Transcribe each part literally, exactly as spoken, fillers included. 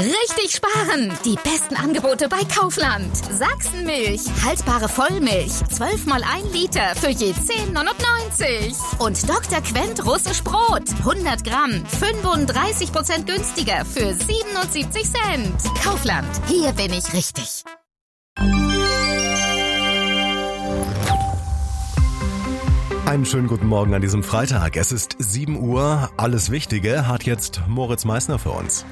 Richtig sparen! Die besten Angebote bei Kaufland. Sachsenmilch, haltbare Vollmilch, zwölf mal ein Liter für je zehn neunundneunzig. Und Doktor Quent russisch Brot, hundert Gramm, fünfunddreißig Prozent günstiger für siebenundsiebzig Cent. Kaufland, hier bin ich richtig. Einen schönen guten Morgen an diesem Freitag. Es ist sieben Uhr. Alles Wichtige hat jetzt Moritz Meissner für uns.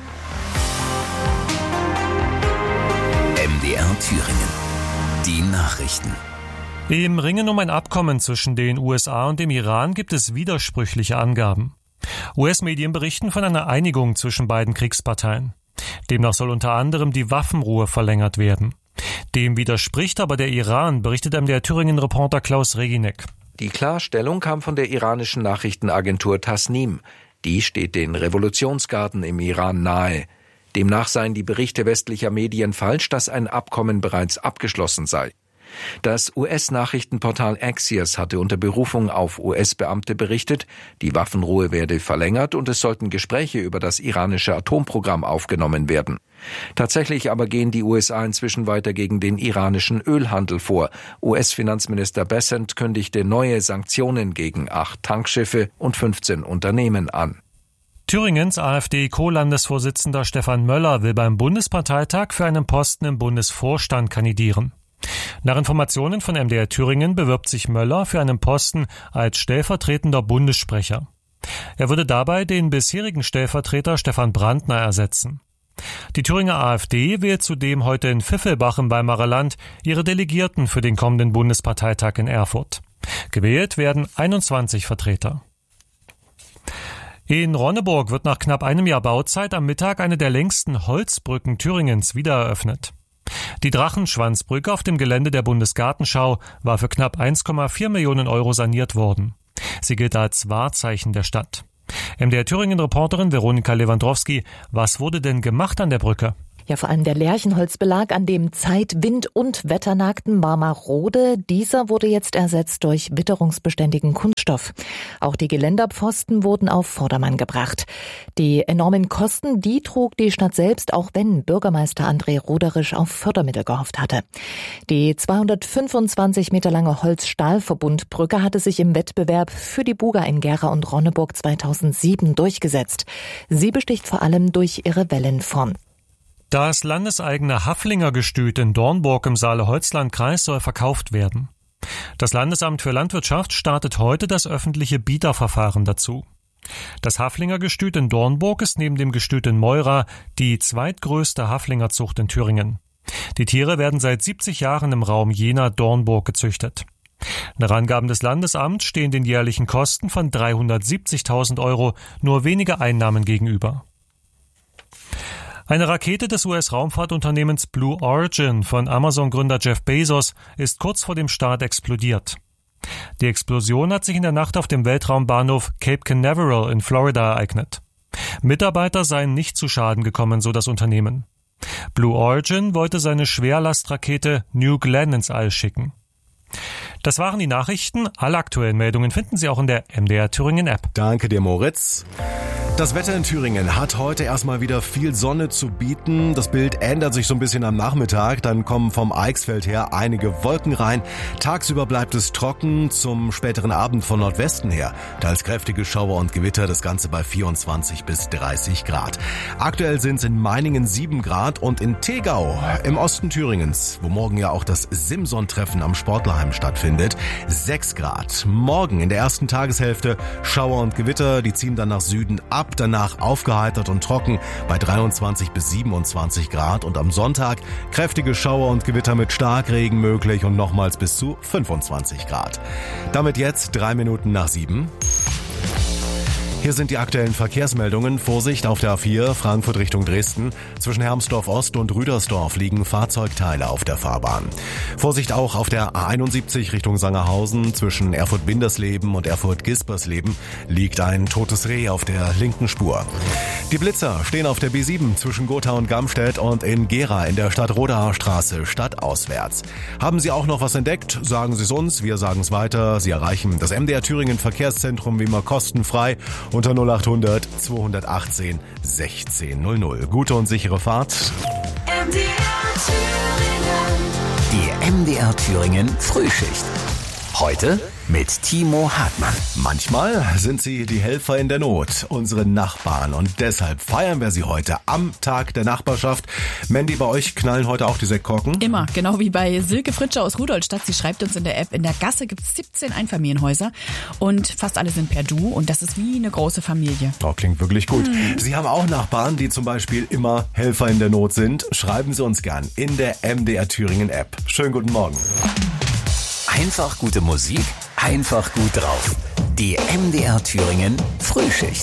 M D R Thüringen. Die Nachrichten. Im Ringen um ein Abkommen zwischen den U S A und dem Iran gibt es widersprüchliche Angaben. U S-Medien berichten von einer Einigung zwischen beiden Kriegsparteien. Demnach soll unter anderem die Waffenruhe verlängert werden. Dem widerspricht aber der Iran, berichtet M D R Thüringen-Reporter Klaus Reginek. Die Klarstellung kam von der iranischen Nachrichtenagentur Tasnim. Die steht den Revolutionsgarden im Iran nahe. Demnach seien die Berichte westlicher Medien falsch, dass ein Abkommen bereits abgeschlossen sei. Das U S-Nachrichtenportal Axios hatte unter Berufung auf U S-Beamte berichtet, die Waffenruhe werde verlängert und es sollten Gespräche über das iranische Atomprogramm aufgenommen werden. Tatsächlich aber gehen die U S A inzwischen weiter gegen den iranischen Ölhandel vor. U S-Finanzminister Bessent kündigte neue Sanktionen gegen acht Tankschiffe und fünfzehn Unternehmen an. Thüringens AfD-Co-Landesvorsitzender Stefan Möller will beim Bundesparteitag für einen Posten im Bundesvorstand kandidieren. Nach Informationen von M D R Thüringen bewirbt sich Möller für einen Posten als stellvertretender Bundessprecher. Er würde dabei den bisherigen Stellvertreter Stefan Brandner ersetzen. Die Thüringer AfD wählt zudem heute in Pfiffelbach im Weimarer Land ihre Delegierten für den kommenden Bundesparteitag in Erfurt. Gewählt werden einundzwanzig Vertreter. In Ronneburg wird nach knapp einem Jahr Bauzeit am Mittag eine der längsten Holzbrücken Thüringens wieder eröffnet. Die Drachenschwanzbrücke auf dem Gelände der Bundesgartenschau war für knapp eins Komma vier Millionen Euro saniert worden. Sie gilt als Wahrzeichen der Stadt. M D R Thüringen-Reporterin Veronika Lewandowski, was wurde denn gemacht an der Brücke? Ja, vor allem der Lärchenholzbelag an dem zeit-, wind- und wetternackten Marmarode, dieser wurde jetzt ersetzt durch witterungsbeständigen Kunststoff. Auch die Geländerpfosten wurden auf Vordermann gebracht. Die enormen Kosten, die trug die Stadt selbst, auch wenn Bürgermeister André Roderisch auf Fördermittel gehofft hatte. Die zweihundertfünfundzwanzig Meter lange Holz-Stahl-Verbundbrücke hatte sich im Wettbewerb für die Buga in Gera und Ronneburg zweitausendsieben durchgesetzt. Sie besticht vor allem durch ihre Wellenform. Das landeseigene Haflinger-Gestüt in Dornburg im Saale-Holzland-Kreis soll verkauft werden. Das Landesamt für Landwirtschaft startet heute das öffentliche Bieterverfahren dazu. Das Haflinger-Gestüt in Dornburg ist neben dem Gestüt in Meura die zweitgrößte Haflingerzucht in Thüringen. Die Tiere werden seit siebzig Jahren im Raum Jena-Dornburg gezüchtet. Nach Angaben des Landesamts stehen den jährlichen Kosten von dreihundertsiebzigtausend Euro nur wenige Einnahmen gegenüber. Eine Rakete des U S-Raumfahrtunternehmens Blue Origin von Amazon-Gründer Jeff Bezos ist kurz vor dem Start explodiert. Die Explosion hat sich in der Nacht auf dem Weltraumbahnhof Cape Canaveral in Florida ereignet. Mitarbeiter seien nicht zu Schaden gekommen, so das Unternehmen. Blue Origin wollte seine Schwerlastrakete New Glenn ins All schicken. Das waren die Nachrichten. Alle aktuellen Meldungen finden Sie auch in der M D R Thüringen App. Danke dir, Moritz. Das Wetter in Thüringen hat heute erstmal wieder viel Sonne zu bieten. Das Bild ändert sich so ein bisschen am Nachmittag. Dann kommen vom Eichsfeld her einige Wolken rein. Tagsüber bleibt es trocken, zum späteren Abend von Nordwesten her. Teils kräftige Schauer und Gewitter, das Ganze bei vierundzwanzig bis dreißig Grad. Aktuell sind es in Meiningen sieben Grad und in Tegau im Osten Thüringens, wo morgen ja auch das Simson-Treffen am Sportlerheim stattfindet, sechs Grad. Morgen in der ersten Tageshälfte Schauer und Gewitter, die ziehen dann nach Süden ab. Danach aufgeheitert und trocken bei dreiundzwanzig bis siebenundzwanzig Grad und am Sonntag kräftige Schauer und Gewitter mit Starkregen möglich und nochmals bis zu fünfundzwanzig Grad. Damit jetzt drei Minuten nach sieben. Hier sind die aktuellen Verkehrsmeldungen. Vorsicht auf der A vier Frankfurt Richtung Dresden. Zwischen Hermsdorf Ost und Rüdersdorf liegen Fahrzeugteile auf der Fahrbahn. Vorsicht auch auf der A einundsiebzig Richtung Sangerhausen. Zwischen Erfurt-Bindersleben und Erfurt-Gispersleben liegt ein totes Reh auf der linken Spur. Die Blitzer stehen auf der B sieben zwischen Gotha und Gamstedt und in Gera in der Stadt-Rodaer Straße stadtauswärts. Haben Sie auch noch was entdeckt? Sagen Sie es uns, wir sagen es weiter. Sie erreichen das M D R Thüringen Verkehrszentrum wie immer kostenfrei unter null acht hundert zweihundertachtzehn sechzehn null null. Gute und sichere Fahrt. M D R Thüringen. Die M D R Thüringen Frühschicht. Heute mit Timo Hartmann. Manchmal sind sie die Helfer in der Not, unsere Nachbarn. Und deshalb feiern wir sie heute am Tag der Nachbarschaft. Mandy, bei euch knallen heute auch die Sektkorken? Immer, genau wie bei Silke Fritscher aus Rudolstadt. Sie schreibt uns in der App, in der Gasse gibt es siebzehn Einfamilienhäuser und fast alle sind per Du und das ist wie eine große Familie. Oh, klingt wirklich gut. Hm. Sie haben auch Nachbarn, die zum Beispiel immer Helfer in der Not sind. Schreiben Sie uns gern in der M D R Thüringen App. Schönen guten Morgen. Einfach gute Musik, einfach gut drauf. Die M D R Thüringen Frühschicht.